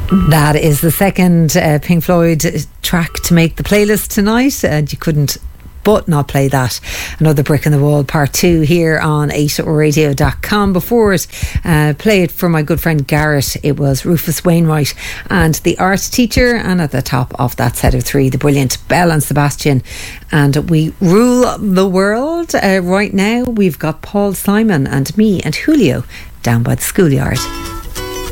That is the second Pink Floyd track to make the playlist tonight, and you couldn't but not play that. Another Brick in the Wall part 2 here on 8radio.com. Before it, play it for my good friend Garrett. It was Rufus Wainwright and the Art Teacher, and at the top of that set of 3, the brilliant Belle and Sebastian. And we rule the world. Right now we've got Paul Simon and me and Julio down by the schoolyard.